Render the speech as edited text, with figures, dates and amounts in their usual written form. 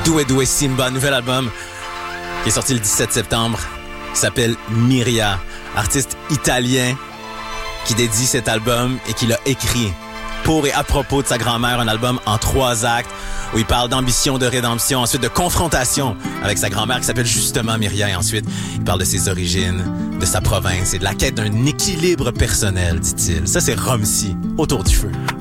Doué Simba, nouvel album qui est sorti le 17 septembre, qui s'appelle Myria, artiste italien qui dédie cet album et qui l'a écrit pour et à propos de sa grand-mère, un album en 3 actes où il parle d'ambition, de rédemption, ensuite de confrontation avec sa grand-mère qui s'appelle justement Myria, et ensuite il parle de ses origines, de sa province et de la quête d'un équilibre personnel, dit-il. Ça, c'est Romsey, Autour du feu.